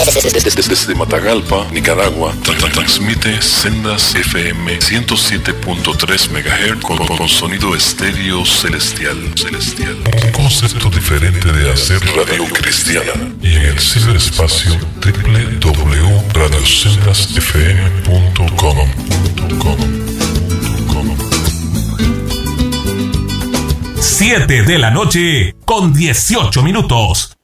Desde Matagalpa, Nicaragua, transmite Sendas FM 107.3 MHz con sonido estéreo celestial. Un concepto diferente de hacer radio cristiana. Y en el ciberespacio www.radiosendasfm.com. 7 de la noche con 18 minutos.